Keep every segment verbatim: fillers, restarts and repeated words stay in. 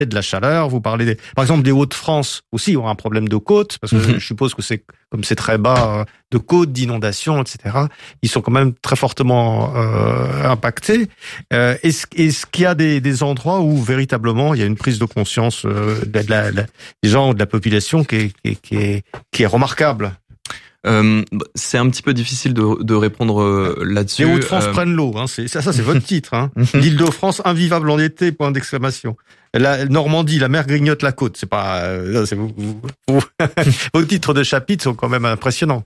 de la chaleur, vous parlez des, par exemple des Hauts-de-France aussi ont un problème de côte, parce que Mmh. je suppose que c'est comme c'est très bas, de côte, d'inondations, et cetera. Ils sont quand même très fortement euh, impactés. Euh, est-ce, est-ce qu'il y a des, des endroits où véritablement il y a une prise de conscience euh, de la, de la, des gens, de la population qui est, qui est, qui est, qui est remarquable? Euh, c'est un petit peu difficile de, de répondre euh, là-dessus. Les Hauts-de-France euh... prennent l'eau, hein. C'est, ça, ça c'est votre titre. Hein. L'Île-de-France invivable en été, point d'exclamation. La Normandie, la mer grignote la côte. C'est pas, euh, c'est vous, vous, vous. Vos titres de chapitre sont quand même impressionnants.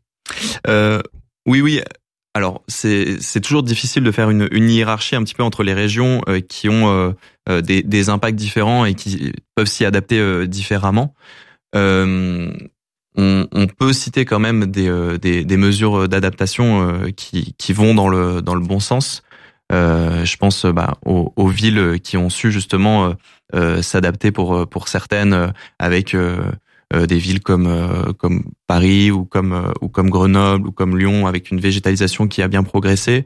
euh, oui, oui. Alors, c'est c'est toujours difficile de faire une, une hiérarchie un petit peu entre les régions euh, qui ont euh, des, des impacts différents et qui peuvent s'y adapter euh, différemment. Euh, On, on peut citer quand même des, euh, des, des mesures d'adaptation euh, qui, qui vont dans le, dans le bon sens. Euh, je pense bah, aux, aux villes qui ont su justement euh, euh, s'adapter pour, pour certaines, euh, avec euh, euh, des villes comme, euh, comme Paris ou comme, euh, ou comme Grenoble ou comme Lyon, avec une végétalisation qui a bien progressé.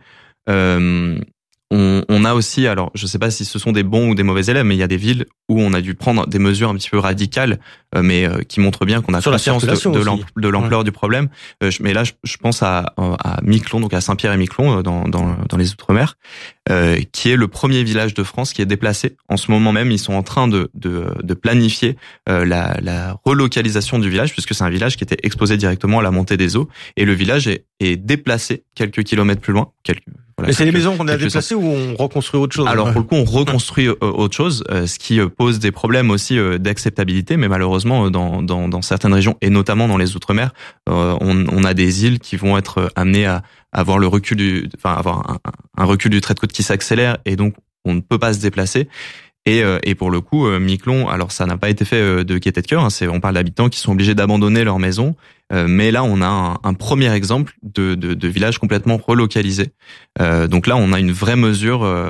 Euh, On, on a aussi, alors je ne sais pas si ce sont des bons ou des mauvais élèves, mais il y a des villes où on a dû prendre des mesures un petit peu radicales, euh, mais euh, qui montrent bien qu'on a Sur conscience de, de, l'amp- de l'ampleur ouais. du problème. Euh, je, mais là, je, je pense à, à Miquelon, donc à Saint-Pierre-et-Miquelon, dans, dans, dans les Outre-mer, euh, qui est le premier village de France qui est déplacé. En ce moment même, ils sont en train de, de, de planifier euh, la, la relocalisation du village, puisque c'est un village qui était exposé directement à la montée des eaux, et le village est, est déplacé quelques kilomètres plus loin. Quelques, voilà, Mais c'est les quelques, maisons qu'on a déplacées ou on reconstruit autre chose? Alors pour le coup, on reconstruit autre chose, ce qui pose des problèmes aussi d'acceptabilité, mais malheureusement dans, dans, dans certaines régions et notamment dans les Outre-mer, on, on a des îles qui vont être amenées à avoir le recul du, enfin avoir un, un recul du trait de côte qui s'accélère et donc on ne peut pas se déplacer. Et, et pour le coup, Miquelon, alors ça n'a pas été fait de gaieté de cœur, hein, c'est, on parle d'habitants qui sont obligés d'abandonner leur maison, euh, mais là on a un, un premier exemple de, de, de village complètement relocalisé. Euh, donc là on a une vraie mesure euh,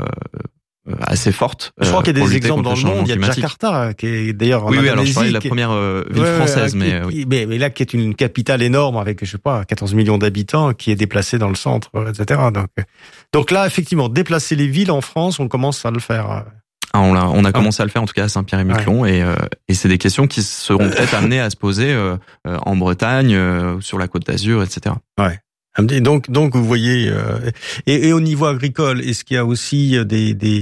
assez forte. Je crois euh, qu'il y a pour des lutter exemples contre dans le le changement monde, il y a climatique. Jakarta qui est d'ailleurs en Oui, oui, Indonésie, alors je parlais de la qui est- première euh, ville Ouais, française, qui- mais euh, oui. qui- mais, mais là qui est une capitale énorme avec je sais pas quatorze millions d'habitants qui est déplacée dans le centre, et cetera. Donc, donc là effectivement déplacer les villes en France, on commence à le faire. Ah, on a, on a commencé à le faire en tout cas à Saint-Pierre-et-Miquelon ouais. et, euh, et c'est des questions qui seront peut-être amenées à se poser euh, euh, en Bretagne, euh, sur la Côte d'Azur, et cetera. Ouais. Et donc, donc vous voyez, euh, et, et au niveau agricole, est-ce qu'il y a aussi des, des,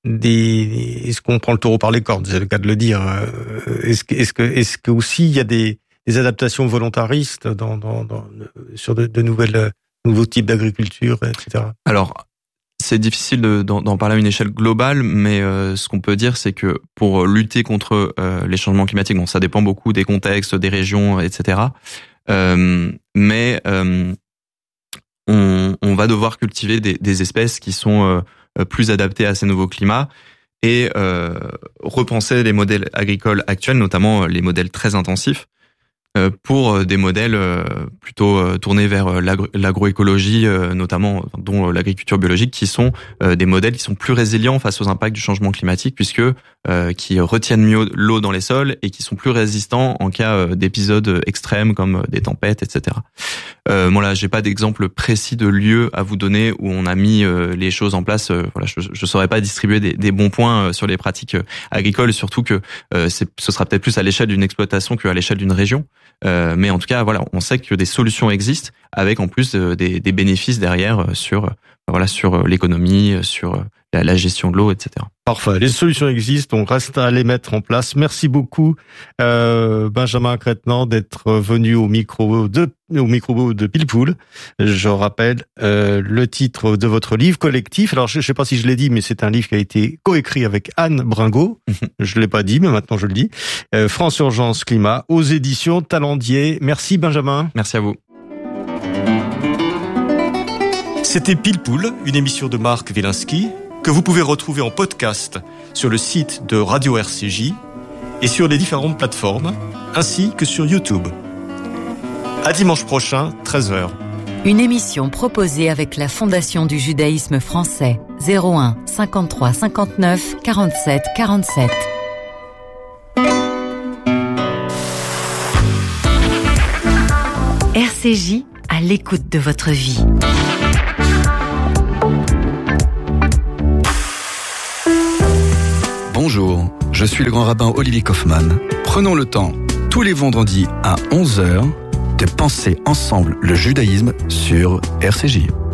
des, est-ce qu'on prend le taureau par les cornes, c'est le cas de le dire. Est-ce que, est-ce que, est-ce que aussi il y a des, des adaptations volontaristes dans, dans, dans sur de, de nouvelles, nouveaux types d'agriculture, et cetera. Alors. C'est difficile de, d'en, d'en parler à une échelle globale, mais euh, ce qu'on peut dire, c'est que pour lutter contre euh, les changements climatiques, bon, ça dépend beaucoup des contextes, des régions, et cetera. Euh, mais euh, on, on va devoir cultiver des, des espèces qui sont euh, plus adaptées à ces nouveaux climats et euh, repenser les modèles agricoles actuels, notamment les modèles très intensifs, pour des modèles plutôt tournés vers l'agro- l'agroécologie, notamment dont l'agriculture biologique, qui sont des modèles qui sont plus résilients face aux impacts du changement climatique, puisque euh, qui retiennent mieux l'eau dans les sols et qui sont plus résistants en cas d'épisodes extrêmes comme des tempêtes, et cetera. Euh, moi là, j'ai pas d'exemple précis de lieu à vous donner où on a mis euh, les choses en place. Euh, voilà, je, je saurais pas distribuer des, des bons points sur les pratiques agricoles, surtout que euh, c'est, ce sera peut-être plus à l'échelle d'une exploitation qu'à l'échelle d'une région. Euh, mais en tout cas, voilà, on sait que des solutions existent, avec en plus euh, des, des bénéfices derrière sur, euh, voilà, sur l'économie, sur la, la gestion de l'eau, et cetera. Parfait. Les solutions existent, on reste à les mettre en place. Merci beaucoup, euh, Benjamin Crétenant, d'être venu au micro de au micro de Pile Poule. Je rappelle euh, le titre de votre livre collectif. Alors, je ne sais pas si je l'ai dit, mais c'est un livre qui a été coécrit avec Anne Bringot. Je l'ai pas dit, mais maintenant je le dis. Euh, France Urgence Climat aux éditions Talendier. Merci, Benjamin. Merci à vous. C'était Pile Poule, une émission de Marc Wielinski, que vous pouvez retrouver en podcast sur le site de Radio R C J et sur les différentes plateformes, ainsi que sur YouTube. À dimanche prochain, treize heures. Une émission proposée avec la Fondation du judaïsme français, zéro un cinquante-trois cinquante-neuf quarante-sept quarante-sept. R C J, à l'écoute de votre vie. Bonjour, je suis le grand rabbin Olivier Kaufmann. Prenons le temps, tous les vendredis à onze heures, de penser ensemble le judaïsme sur R C J.